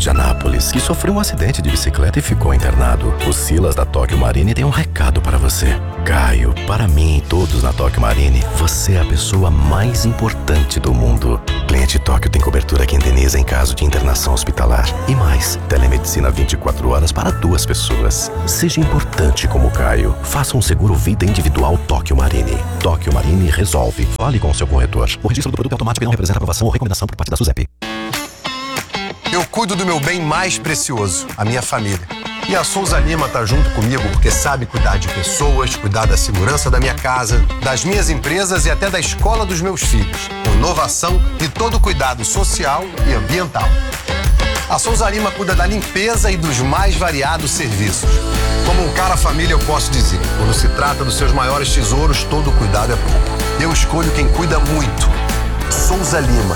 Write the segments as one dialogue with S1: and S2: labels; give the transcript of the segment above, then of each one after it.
S1: de Anápolis, que sofreu um acidente de bicicleta e ficou internado. O Silas da Tóquio Marine tem um recado para você. Caio, para mim e todos na Tóquio Marine, você é a pessoa mais importante do mundo. Cliente Tóquio tem cobertura que indeniza em caso de internação hospitalar. E mais, telemedicina 24 horas para 2 pessoas. Seja importante como Caio. Faça um seguro vida individual Tóquio Marine. Tóquio Marine resolve. Fale com o seu corretor. O registro do produto é automático e não representa aprovação ou recomendação por parte da SUSEP.
S2: Eu cuido do meu bem mais precioso, a minha família. E a Souza Lima tá junto comigo porque sabe cuidar de pessoas, cuidar da segurança da minha casa, das minhas empresas e até da escola dos meus filhos. Com inovação e todo cuidado social e ambiental. A Souza Lima cuida da limpeza e dos mais variados serviços. Como um cara família, eu posso dizer, quando se trata dos seus maiores tesouros, todo cuidado é pouco. Eu escolho quem cuida muito. Souza Lima.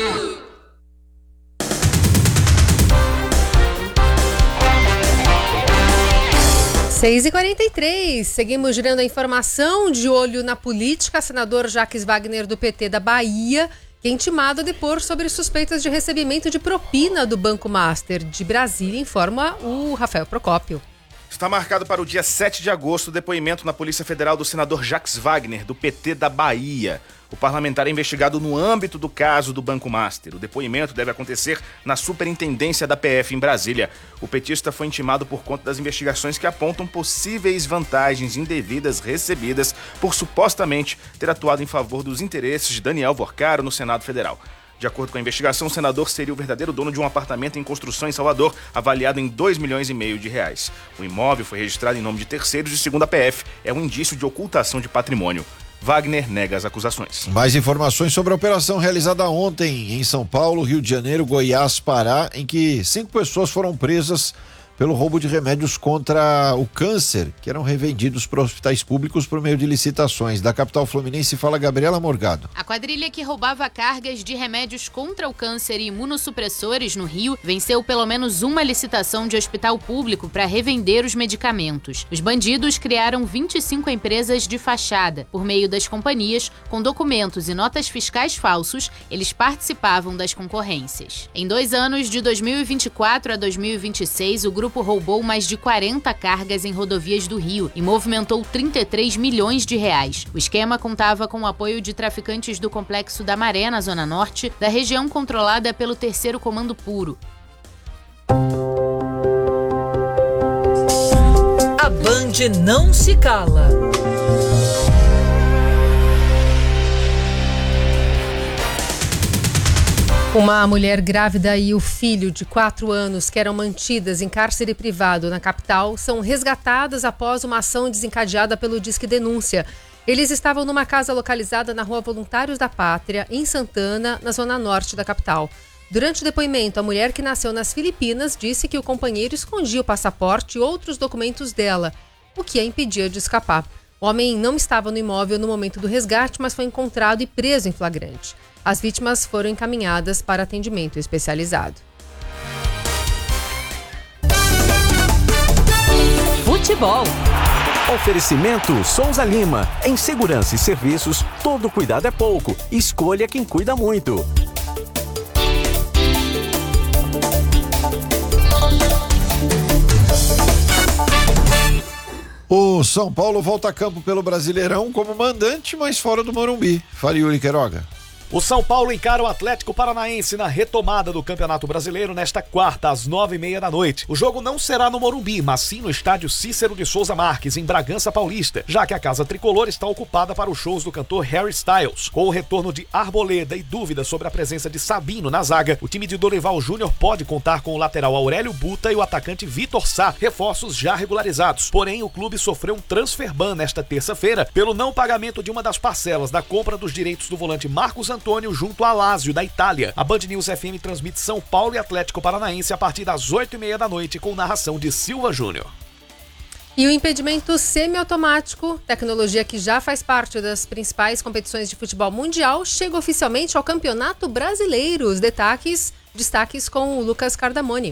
S3: Seis e 43, seguimos girando a informação, de olho na política. Senador Jacques Wagner do PT da Bahia, que é intimado a depor sobre suspeitas de recebimento de propina do Banco Master de Brasília, informa o Rafael Procópio.
S4: Está marcado para o dia 7 de agosto o depoimento na Polícia Federal do senador Jacques Wagner, do PT da Bahia. O parlamentar é investigado no âmbito do caso do Banco Master. O depoimento deve acontecer na Superintendência da PF em Brasília. O petista foi intimado por conta das investigações que apontam possíveis vantagens indevidas recebidas por supostamente ter atuado em favor dos interesses de Daniel Vorcaro no Senado Federal. De acordo com a investigação, o senador seria o verdadeiro dono de um apartamento em construção em Salvador, avaliado em R$2,5 milhões. O imóvel foi registrado em nome de terceiros e, segundo a PF, é um indício de ocultação de patrimônio. Wagner nega as acusações.
S5: Mais informações sobre a operação realizada ontem em São Paulo, Rio de Janeiro, Goiás, Pará, em que 5 pessoas foram presas pelo roubo de remédios contra o câncer, que eram revendidos para hospitais públicos por meio de licitações. Da capital fluminense fala Gabriela Morgado.
S6: A quadrilha que roubava cargas de remédios contra o câncer e imunossupressores no Rio venceu pelo menos uma licitação de hospital público para revender os medicamentos. Os bandidos criaram 25 empresas de fachada. Por meio das companhias, com documentos e notas fiscais falsos, eles participavam das concorrências. Em 2 anos, de 2024 a 2026, o grupo roubou mais de 40 cargas em rodovias do Rio e movimentou R$33 milhões. O esquema contava com o apoio de traficantes do Complexo da Maré, na Zona Norte, da região controlada pelo 3º Comando Puro.
S7: A Band não se cala.
S3: Uma mulher grávida e o filho de 4 anos que eram mantidas em cárcere privado na capital são resgatadas após uma ação desencadeada pelo Disque Denúncia. Eles estavam numa casa localizada na Rua Voluntários da Pátria, em Santana, na zona norte da capital. Durante o depoimento, a mulher que nasceu nas Filipinas disse que o companheiro escondia o passaporte e outros documentos dela, o que a impedia de escapar. O homem não estava no imóvel no momento do resgate, mas foi encontrado e preso em flagrante. As vítimas foram encaminhadas para atendimento especializado.
S7: Futebol.
S8: Oferecimento Souza Lima. Em segurança e serviços, todo cuidado é pouco. Escolha quem cuida muito.
S5: O São Paulo volta a campo pelo Brasileirão como mandante, mas fora do Morumbi. Fala, Yuri Queiroga.
S9: O São Paulo encara o Atlético Paranaense na retomada do Campeonato Brasileiro nesta quarta, às 9h30 da noite. O jogo não será no Morumbi, mas sim no estádio Cícero de Souza Marques, em Bragança Paulista, já que a Casa Tricolor está ocupada para os shows do cantor Harry Styles. Com o retorno de Arboleda e dúvidas sobre a presença de Sabino na zaga, o time de Dorival Júnior pode contar com o lateral Aurélio Buta e o atacante Vitor Sá, reforços já regularizados. Porém, o clube sofreu um transfer ban nesta terça-feira pelo não pagamento de uma das parcelas da compra dos direitos do volante Marcos Antônio junto a Lazio, da Itália. A Band News FM transmite São Paulo e Atlético Paranaense a partir das 8h30 da noite com narração de Silva Júnior.
S3: E o impedimento semiautomático, tecnologia que já faz parte das principais competições de futebol mundial, chega oficialmente ao Campeonato Brasileiro. Os destaques com o Lucas Cardamone.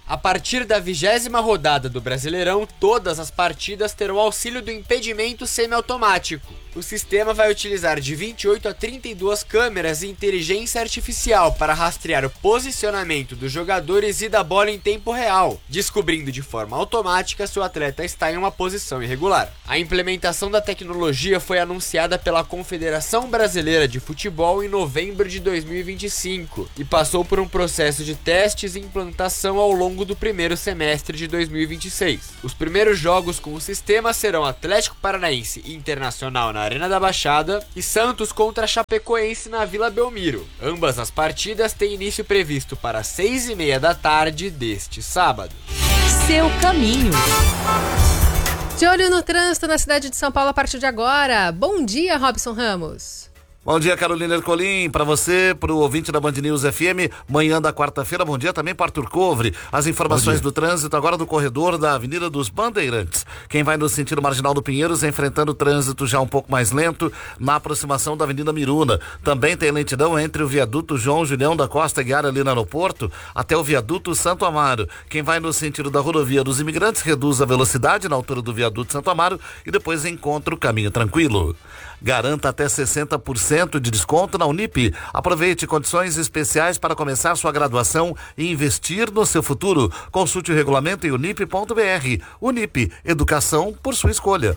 S10: A partir da 20ª rodada do Brasileirão, todas as partidas terão auxílio do impedimento semiautomático. O sistema vai utilizar de 28 a 32 câmeras e inteligência artificial para rastrear o posicionamento dos jogadores e da bola em tempo real, descobrindo de forma automática se o atleta está em uma posição irregular. A implementação da tecnologia foi anunciada pela Confederação Brasileira de Futebol em novembro de 2025 e passou por um processo de testes e implantação ao longo do primeiro semestre de 2026. Os primeiros jogos com o sistema serão Atlético Paranaense e Internacional na Arena da Baixada e Santos contra Chapecoense na Vila Belmiro. Ambas as partidas têm início previsto para 6h30 da tarde deste sábado.
S7: Seu caminho.
S3: De olho no trânsito na cidade de São Paulo a partir de agora. Bom dia, Robson Ramos.
S11: Bom dia, Carolina Ercolim, para você, para o ouvinte da Band News FM, manhã da quarta-feira. Bom dia também para Arthur Covre. As informações do trânsito agora do corredor da Avenida dos Bandeirantes. Quem vai no sentido Marginal do Pinheiros enfrentando o trânsito já um pouco mais lento na aproximação da Avenida Miruna. Também tem lentidão entre o viaduto João Julião da Costa Guiara ali no aeroporto até o viaduto Santo Amaro. Quem vai no sentido da rodovia dos Imigrantes reduz a velocidade na altura do viaduto Santo Amaro e depois encontra o caminho tranquilo. Garanta até 60% de desconto na Unip. Aproveite condições especiais para começar sua graduação e investir no seu futuro. Consulte o regulamento em unip.br. Unip, educação por sua escolha.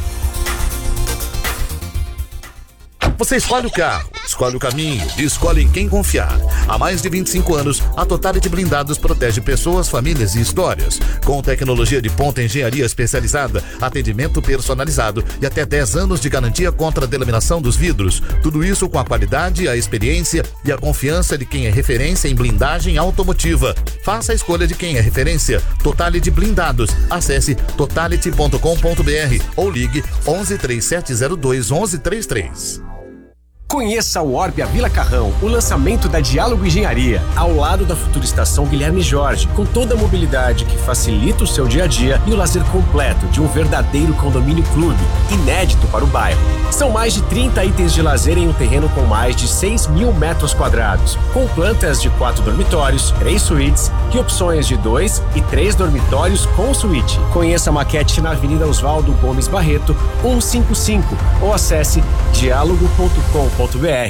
S11: Você escolhe o carro, escolhe o caminho e escolhe em quem confiar. Há mais de 25 anos, a Totality Blindados protege pessoas, famílias e histórias. Com tecnologia de ponta, engenharia especializada, atendimento personalizado e até 10 anos de garantia contra a delaminação dos vidros. Tudo isso com a qualidade, a experiência e a confiança de quem é referência em blindagem automotiva. Faça a escolha de quem é referência. Totality Blindados. Acesse totality.com.br ou ligue 11 3702 1133.
S12: Conheça o Orbia Vila Carrão, o lançamento da Diálogo Engenharia, ao lado da futura estação Guilherme Jorge, com toda a mobilidade que facilita o seu dia a dia e o lazer completo de um verdadeiro condomínio clube, inédito para o bairro. São mais de 30 itens de lazer em um terreno com mais de 6.000 metros quadrados, com plantas de 4 dormitórios, 3 suítes e opções de 2 e 3 dormitórios com suíte. Conheça a maquete na Avenida Oswaldo Gomes Barreto, 155, ou acesse diálogo.com.br.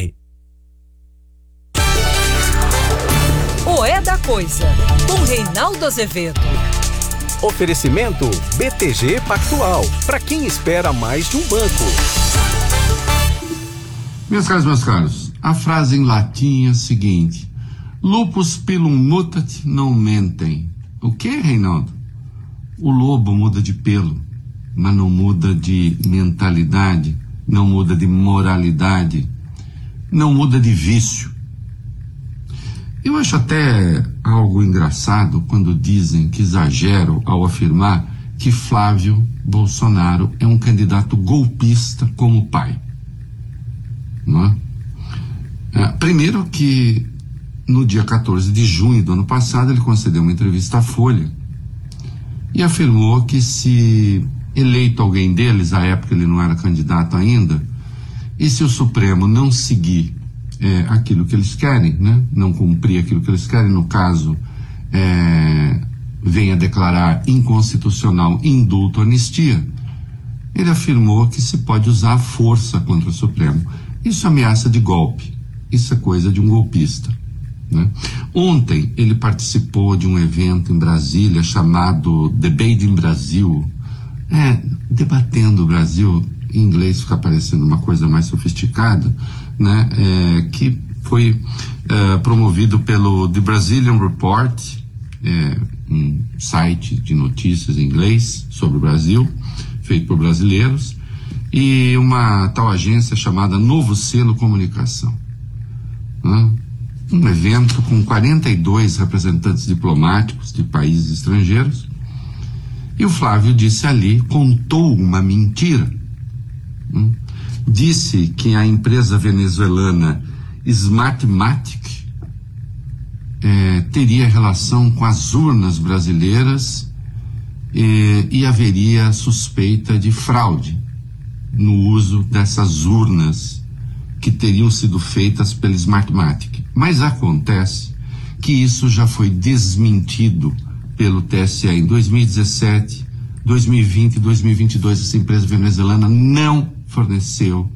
S7: O É da Coisa, com Reinaldo Azevedo.
S8: Oferecimento BTG Pactual, para quem espera mais de um banco.
S13: Meus caros, a frase em latim é a seguinte: lupus pilum mutat non mentem. O que, Reinaldo? O lobo muda de pelo, mas não muda de mentalidade, não muda de moralidade, não muda de vício. Eu acho até algo engraçado quando dizem que exagero ao afirmar que Flávio Bolsonaro é um candidato golpista como pai. Não é? Primeiro que no dia 14 de junho do ano passado ele concedeu uma entrevista à Folha e afirmou que se eleito alguém deles, à época ele não era candidato ainda, e se o Supremo não seguir aquilo que eles querem, né, não cumprir aquilo que eles querem, no caso, venha declarar inconstitucional indulto, anistia, ele afirmou que se pode usar a força contra o Supremo. Isso é ameaça de golpe, isso é coisa de um golpista, né? Ontem ele participou de um evento em Brasília chamado Debate in Brasil, debatendo o Brasil. Em inglês fica parecendo uma coisa mais sofisticada, né? Que foi promovido pelo The Brazilian Report, um site de notícias em inglês sobre o Brasil, feito por brasileiros, e uma tal agência chamada Novo Selo Comunicação, né? Um evento com 42 representantes diplomáticos de países estrangeiros, e o Flávio disse ali, contou uma mentira. Disse que a empresa venezuelana Smartmatic teria relação com as urnas brasileiras e haveria suspeita de fraude no uso dessas urnas que teriam sido feitas pela Smartmatic. Mas acontece que isso já foi desmentido pelo TSE em 2017, 2020 e 2022. Essa empresa venezuelana não forneceu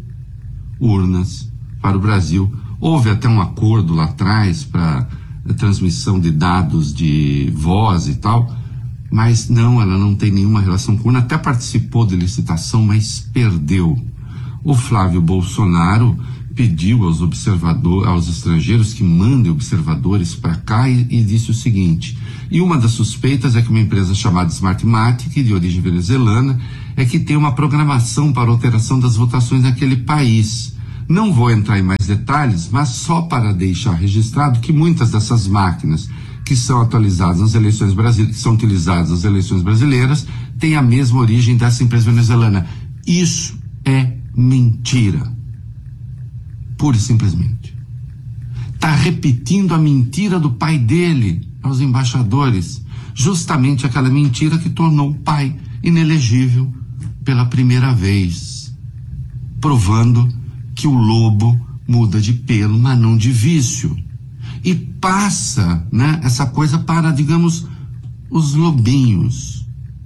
S13: urnas para o Brasil. Houve até um acordo lá atrás para transmissão de dados de voz e tal, mas não, ela não tem nenhuma relação com urna. Até participou de licitação, mas perdeu. O Flávio Bolsonaro pediu aos estrangeiros que mandem observadores para cá e disse o seguinte: e uma das suspeitas é que uma empresa chamada Smartmatic, de origem venezuelana, é que tem uma programação para alteração das votações naquele país. Não vou entrar em mais detalhes, mas só para deixar registrado que muitas dessas máquinas que são atualizadas nas eleições brasileiras, que são utilizadas nas eleições brasileiras, têm a mesma origem dessa empresa venezuelana. Isso é mentira. Pura e simplesmente. Está repetindo a mentira do pai dele aos embaixadores. Justamente aquela mentira que tornou o pai inelegível pela primeira vez. Provando que o lobo muda de pelo, mas não de vício. E passa, né, essa coisa para, digamos, os lobinhos.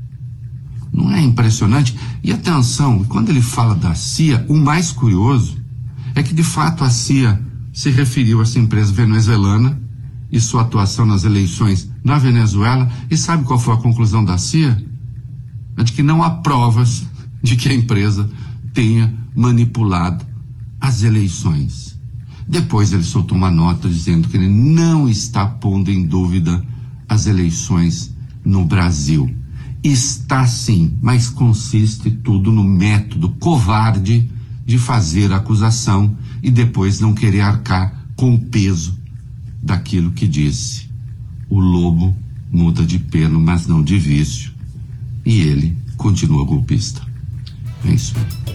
S13: Não é impressionante? E atenção, quando ele fala da CIA, o mais curioso é que, de fato, a CIA se referiu a essa empresa venezuelana e sua atuação nas eleições na Venezuela. E sabe qual foi a conclusão da CIA? É de que não há provas de que a empresa tenha manipulado as eleições. Depois ele soltou uma nota dizendo que ele não está pondo em dúvida as eleições no Brasil. Está sim, mas consiste tudo no método covarde de fazer a acusação e depois não querer arcar com o peso daquilo que disse. O lobo muda de pelo, mas não de vício. E ele continua golpista. É isso.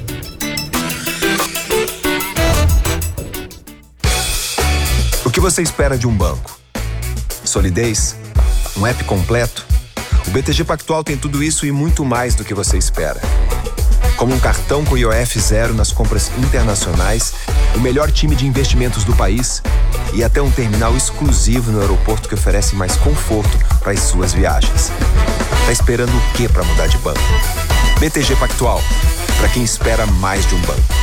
S14: O que você espera de um banco? Solidez? Um app completo? O BTG Pactual tem tudo isso e muito mais do que você espera. Como um cartão com IOF zero nas compras internacionais, o melhor time de investimentos do país e até um terminal exclusivo no aeroporto que oferece mais conforto para as suas viagens. Tá esperando o quê para mudar de banco? BTG Pactual, para quem espera mais de um banco.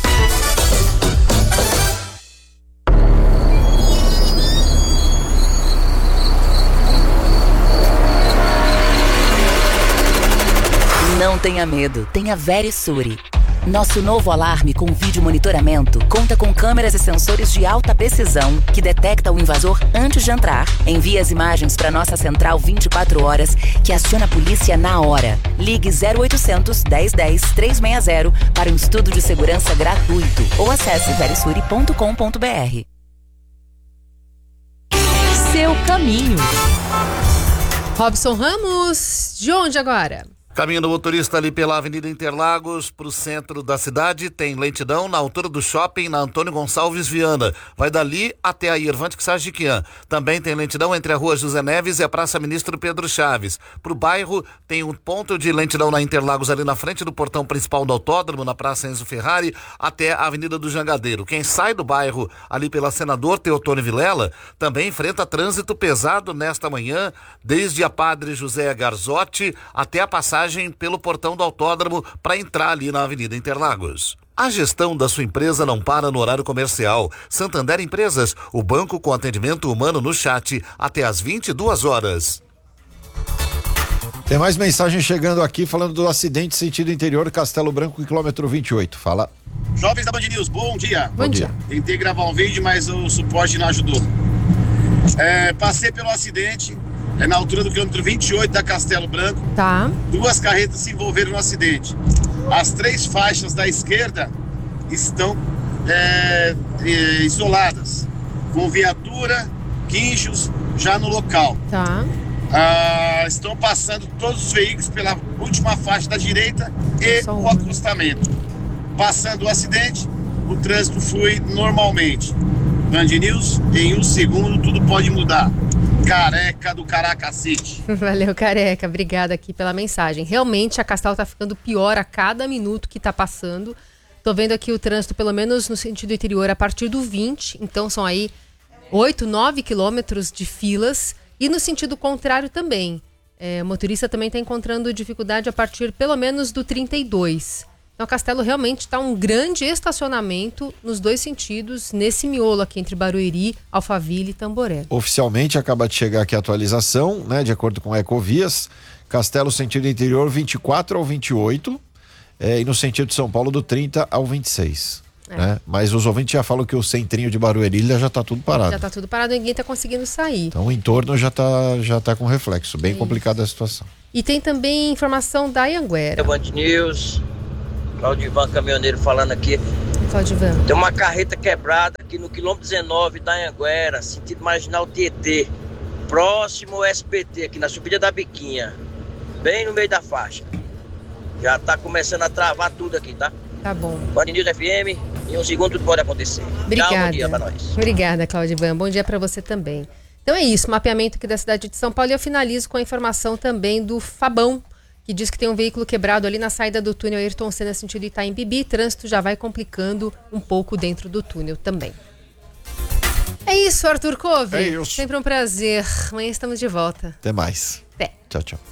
S15: Não tenha medo, tenha Verisure. Nosso novo alarme com vídeo monitoramento conta com câmeras e sensores de alta precisão que detecta o invasor antes de entrar, envia as imagens para nossa central 24 horas que aciona a polícia na hora. Ligue 0800 1010 360 para um estudo de segurança gratuito ou acesse verisure.com.br.
S7: Seu caminho.
S3: Robson Ramos, de onde agora?
S11: Caminho do motorista ali pela Avenida Interlagos para o centro da cidade, tem lentidão na altura do shopping na Antônio Gonçalves Viana. Vai dali até a Irvante Sajiquian. Também tem lentidão entre a Rua José Neves e a Praça Ministro Pedro Chaves. Para o bairro tem um ponto de lentidão na Interlagos ali na frente do portão principal do autódromo, na Praça Enzo Ferrari, até a Avenida do Jangadeiro. Quem sai do bairro ali pela Senador Teotônio Vilela também enfrenta trânsito pesado nesta manhã, desde a Padre José Garzotti até a passagem pelo portão do autódromo para entrar ali na Avenida Interlagos. A gestão da sua empresa não para no horário comercial. Santander Empresas, o banco com atendimento humano no chat até às 22 horas.
S5: Tem mais mensagem chegando aqui falando do acidente sentido interior Castelo Branco, quilômetro 28. Fala.
S16: Jovens da Band News, bom dia.
S5: Bom dia.
S16: Tentei gravar um vídeo, mas o suporte não ajudou. Passei pelo acidente. Na altura do quilômetro 28 da Castelo Branco.
S3: Tá.
S16: 2 carretas se envolveram no acidente. As 3 faixas da esquerda estão isoladas, com viatura, guinchos já no local.
S3: Tá.
S16: Estão passando todos os veículos pela última faixa da direita e o acostamento. Passando o acidente, o trânsito flui normalmente. Band News, em 1 segundo tudo pode mudar. Careca do Caracacete.
S3: Valeu, Careca. Obrigada aqui pela mensagem. Realmente a Castal tá ficando pior a cada minuto que tá passando. Tô vendo aqui o trânsito, pelo menos no sentido interior, a partir do 20. Então são aí 8, 9 quilômetros de filas. E no sentido contrário também. O motorista também está encontrando dificuldade a partir pelo menos do 32. Então, Castelo realmente está um grande estacionamento nos dois sentidos, nesse miolo aqui entre Barueri, Alphaville e Tamboré.
S5: Oficialmente acaba de chegar aqui a atualização, né? De acordo com a Ecovias, Castelo sentido interior 24 ao 28 e no sentido de São Paulo do 30 ao 26. Né? Mas os ouvintes já falam que o centrinho de Barueri já está tudo parado.
S3: Já está tudo parado, ninguém está conseguindo sair.
S5: Então o entorno já tá com reflexo, bem complicada a situação.
S3: E tem também informação da Anhanguera.
S17: Band News, Claudivan, caminhoneiro falando aqui.
S3: Claudivan.
S17: Tem uma carreta quebrada aqui no quilômetro 19 da Anhanguera, sentido marginal Tietê, próximo ao SBT, aqui na subida da Biquinha, bem no meio da faixa. Já tá começando a travar tudo aqui, tá?
S3: Tá bom.
S17: Band News FM, em um segundo tudo pode acontecer.
S3: Obrigada.
S17: Tchau, bom dia pra nós.
S3: Obrigada, Claudivan. Bom dia para você também. Então é isso, mapeamento aqui da cidade de São Paulo, e eu finalizo com a informação também do Fabão, que diz que tem um veículo quebrado ali na saída do túnel Ayrton Senna, sentido Itaim Bibi. Trânsito já vai complicando um pouco dentro do túnel também. É isso, Arthur Couve.
S5: É isso.
S3: Sempre um prazer. Amanhã estamos de volta.
S5: Até mais.
S3: Até.
S5: Tchau, tchau.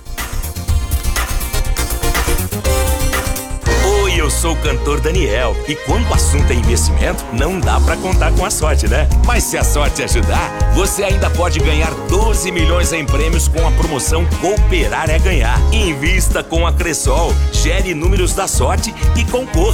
S18: Oi, eu sou o cantor Daniel e quando o assunto é investimento, não dá pra contar com a sorte, né? Mas se a sorte ajudar, você ainda pode ganhar 12 milhões em prêmios com a promoção Cooperar é Ganhar. Invista com a Cressol, gere números da sorte e concorra